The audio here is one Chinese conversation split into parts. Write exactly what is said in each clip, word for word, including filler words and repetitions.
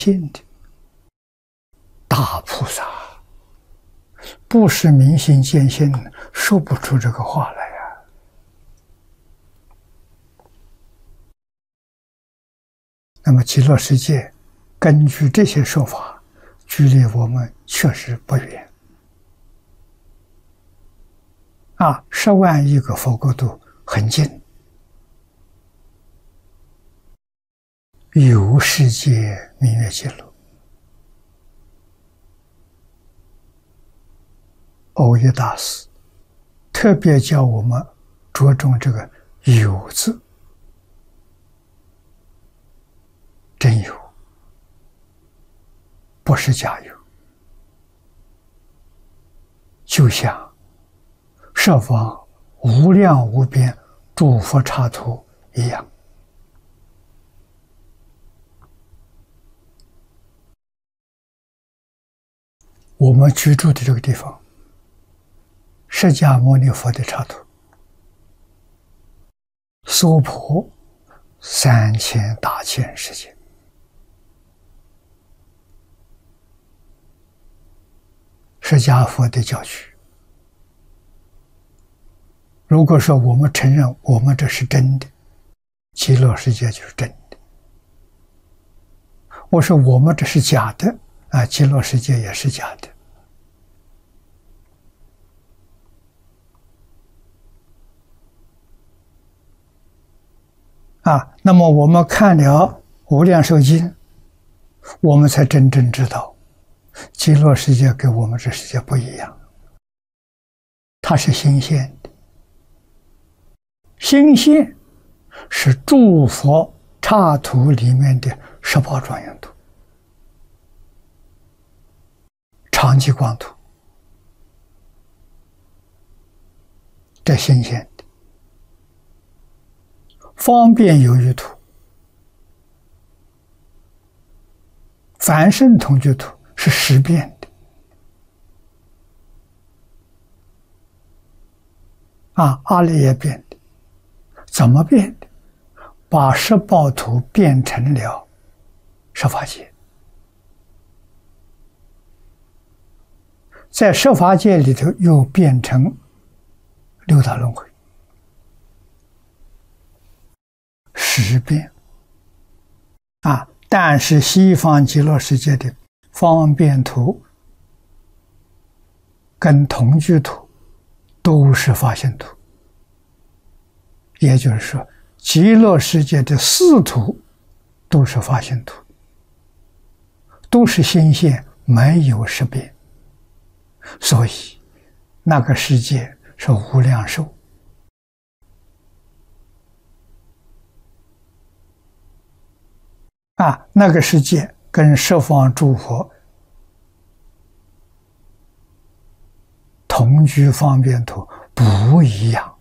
信的大菩萨，不是明心见性，说不出这个话来呀、那么极乐世界根据这些说法，距离我们确实不远啊，十万亿个佛国土很近。有世界明月记录，耦一大师特别教我们着重这个有字，真有，不是假有，就像十方无量无边诸佛刹土一样。我们居住的这个地方，释迦牟尼佛的刹土，娑婆三千大千世界，释迦佛的教区。如果说我们承认我们这是真的，极乐世界就是真的；我说我们这是假的，啊，极乐世界也是假的。啊，那么我们看了《无量寿经》，我们才真正知道，极乐世界跟我们这世界不一样，它是新鲜的。新鲜是诸佛刹土里面的十八庄严土、常寂光土，这新鲜的。方便有余土、凡圣同居土是实变的啊，阿赖耶变的，怎么变的？把十报土变成了十法界，在十法界里头又变成六道轮回。十变啊！但是西方极乐世界的方便土跟同居土都是法性土，也就是说，极乐世界的四土都是法性土，都是新鲜，没有十变，所以那个世界是无量寿。啊，那个世界跟十方诸佛同居方便土不一样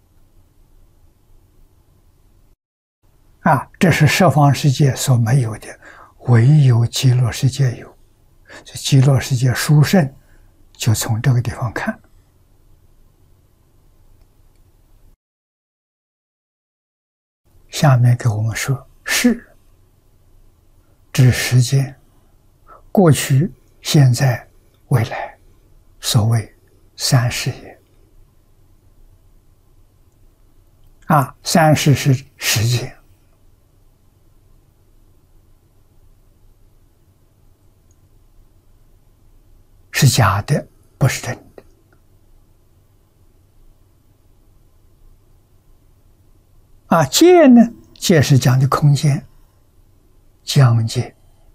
啊，这是十方世界所没有的，唯有极乐世界有。极乐世界殊胜，就从这个地方看。下面给我们说是指时间，过去、现在、未来，所谓三世也。啊，三世是时间，是假的，不是真的。啊，界呢？界是讲的空间。疆界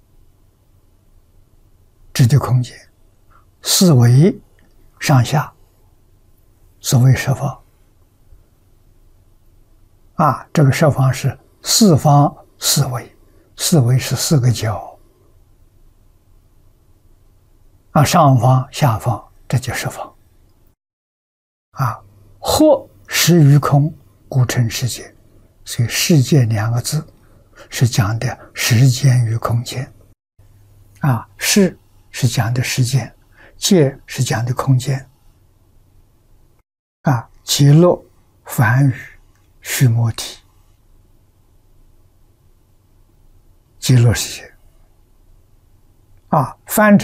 指的空间，四维上下，所谓十方啊，这个十方是四方四维，四维是四个角啊，上方下方，这就十方啊。或实于空，故称世界，所以世界两个字是讲的时间与空间啊，世是讲的时间，界是讲的空间啊。极乐、梵语、须摩提，极乐世界啊，翻成